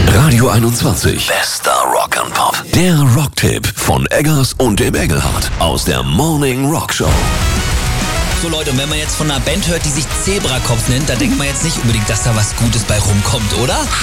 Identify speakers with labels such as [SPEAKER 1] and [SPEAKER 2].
[SPEAKER 1] Radio 21. Bester Rock'n'Pop. Der Rocktipp von Eggers und dem Engelhardt aus der Morning Rock Show.
[SPEAKER 2] So Leute, und wenn man jetzt von einer Band hört, die sich Zebrakopf nennt, da denkt man jetzt nicht unbedingt, dass da was Gutes bei rumkommt, oder?